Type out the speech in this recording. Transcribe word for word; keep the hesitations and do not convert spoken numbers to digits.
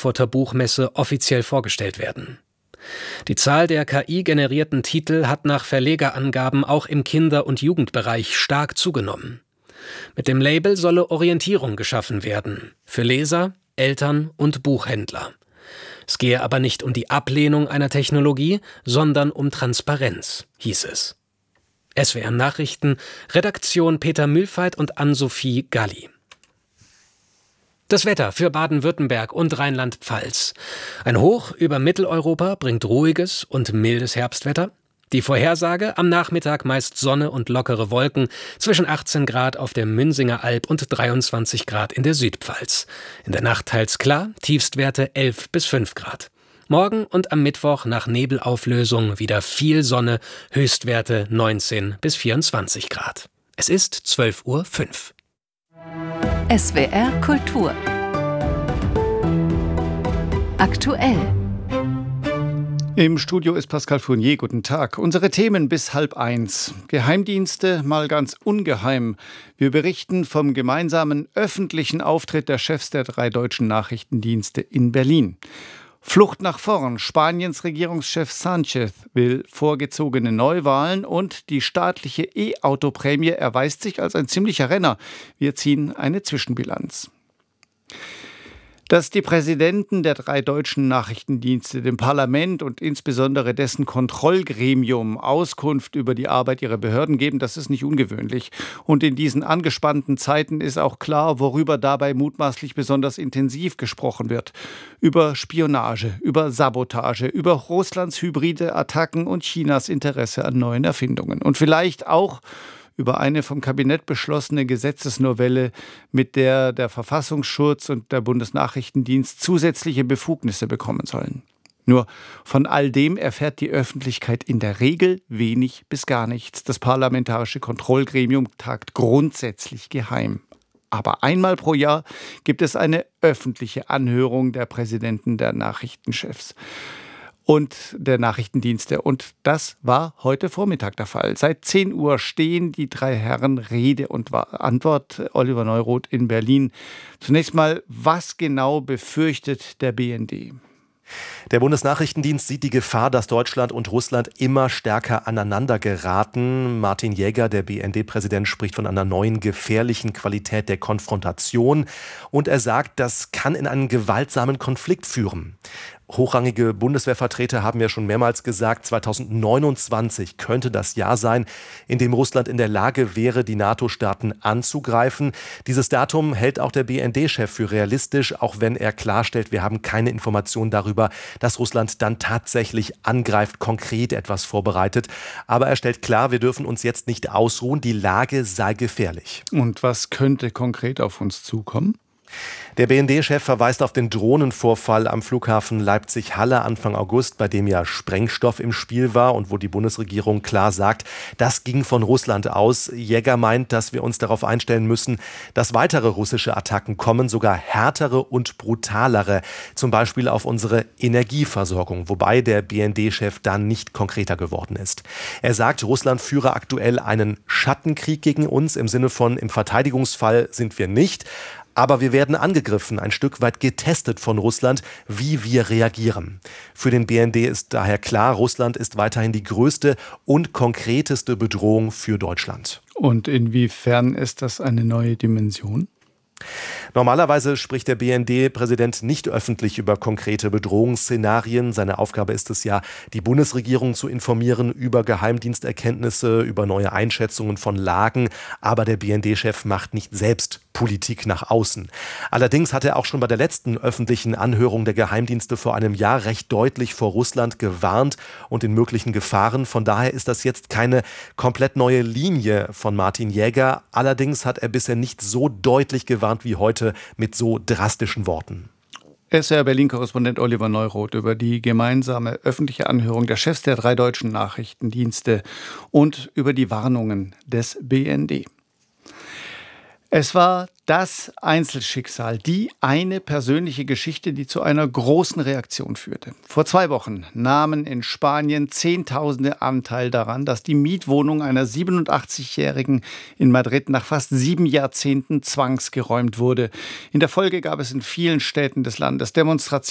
Frankfurter Buchmesse offiziell vorgestellt werden. Die Zahl der K I-generierten Titel hat nach Verlegerangaben auch im Kinder- und Jugendbereich stark zugenommen. Mit dem Label solle Orientierung geschaffen werden für Leser, Eltern und Buchhändler. Es gehe aber nicht um die Ablehnung einer Technologie, sondern um Transparenz, hieß es. S W R Nachrichten, Redaktion Peter Mühlfeit und Ann-Sophie Galli. Das Wetter für Baden-Württemberg und Rheinland-Pfalz. Ein Hoch über Mitteleuropa bringt ruhiges und mildes Herbstwetter. Die Vorhersage: am Nachmittag meist Sonne und lockere Wolken, zwischen achtzehn Grad auf der Münsinger Alb und dreiundzwanzig Grad in der Südpfalz. In der Nacht teils klar, Tiefstwerte elf bis fünf Grad. Morgen und am Mittwoch nach Nebelauflösung wieder viel Sonne, Höchstwerte neunzehn bis vierundzwanzig Grad. Es ist zwölf Uhr fünf. S W R Kultur. Aktuell. Im Studio ist Pascal Fournier. Guten Tag. Unsere Themen bis halb eins. Geheimdienste mal ganz ungeheim. Wir berichten vom gemeinsamen öffentlichen Auftritt der Chefs der drei deutschen Nachrichtendienste in Berlin. Flucht nach vorn. Spaniens Regierungschef Sánchez will vorgezogene Neuwahlen und die staatliche E-Auto-Prämie erweist sich als ein ziemlicher Renner. Wir ziehen eine Zwischenbilanz. Dass die Präsidenten der drei deutschen Nachrichtendienste dem Parlament und insbesondere dessen Kontrollgremium Auskunft über die Arbeit ihrer Behörden geben, das ist nicht ungewöhnlich. Und in diesen angespannten Zeiten ist auch klar, worüber dabei mutmaßlich besonders intensiv gesprochen wird. Über Spionage, über Sabotage, über Russlands hybride Attacken und Chinas Interesse an neuen Erfindungen. Und vielleicht auch über eine vom Kabinett beschlossene Gesetzesnovelle, mit der der Verfassungsschutz und der Bundesnachrichtendienst zusätzliche Befugnisse bekommen sollen. Nur von all dem erfährt die Öffentlichkeit in der Regel wenig bis gar nichts. Das Parlamentarische Kontrollgremium tagt grundsätzlich geheim. Aber einmal pro Jahr gibt es eine öffentliche Anhörung der Präsidenten der Nachrichtenchefs und der Nachrichtendienste. Und das war heute Vormittag der Fall. Seit zehn Uhr stehen die drei Herren Rede und Antwort. Oliver Neuroth in Berlin. Zunächst mal, was genau befürchtet der B N D? Der Bundesnachrichtendienst sieht die Gefahr, dass Deutschland und Russland immer stärker aneinander geraten. Martin Jäger, der B N D-Präsident, spricht von einer neuen gefährlichen Qualität der Konfrontation. Und er sagt, das kann in einen gewaltsamen Konflikt führen. Hochrangige Bundeswehrvertreter haben ja schon mehrmals gesagt, zweitausendneunundzwanzig könnte das Jahr sein, in dem Russland in der Lage wäre, die NATO-Staaten anzugreifen. Dieses Datum hält auch der B N D-Chef für realistisch, auch wenn er klarstellt, wir haben keine Informationen darüber, dass Russland dann tatsächlich angreift, konkret etwas vorbereitet. Aber er stellt klar, wir dürfen uns jetzt nicht ausruhen, die Lage sei gefährlich. Und was könnte konkret auf uns zukommen? Der B N D-Chef verweist auf den Drohnenvorfall am Flughafen Leipzig-Halle Anfang August, bei dem ja Sprengstoff im Spiel war und wo die Bundesregierung klar sagt, das ging von Russland aus. Jäger meint, dass wir uns darauf einstellen müssen, dass weitere russische Attacken kommen, sogar härtere und brutalere, zum Beispiel auf unsere Energieversorgung, wobei der B N D-Chef dann nicht konkreter geworden ist. Er sagt, Russland führe aktuell einen Schattenkrieg gegen uns, im Sinne von, im Verteidigungsfall sind wir nicht, aber wir werden angegriffen, ein Stück weit getestet von Russland, wie wir reagieren. Für den B N D ist daher klar, Russland ist weiterhin die größte und konkreteste Bedrohung für Deutschland. Und inwiefern ist das eine neue Dimension? Normalerweise spricht der B N D-Präsident nicht öffentlich über konkrete Bedrohungsszenarien. Seine Aufgabe ist es ja, die Bundesregierung zu informieren über Geheimdiensterkenntnisse, über neue Einschätzungen von Lagen. Aber der B N D-Chef macht nicht selbst Politik nach außen. Allerdings hat er auch schon bei der letzten öffentlichen Anhörung der Geheimdienste vor einem Jahr recht deutlich vor Russland gewarnt und den möglichen Gefahren. Von daher ist das jetzt keine komplett neue Linie von Martin Jäger. Allerdings hat er bisher nicht so deutlich gewarnt wie heute mit so drastischen Worten. S W R Berlin-Korrespondent Oliver Neuroth über die gemeinsame öffentliche Anhörung der Chefs der drei deutschen Nachrichtendienste und über die Warnungen des B N D. Es war das Einzelschicksal, die eine persönliche Geschichte, die zu einer großen Reaktion führte. Vor zwei Wochen nahmen in Spanien Zehntausende Anteil daran, dass die Mietwohnung einer siebenundachtzigjährigen in Madrid nach fast sieben Jahrzehnten zwangsgeräumt wurde. In der Folge gab es in vielen Städten des Landes Demonstrationen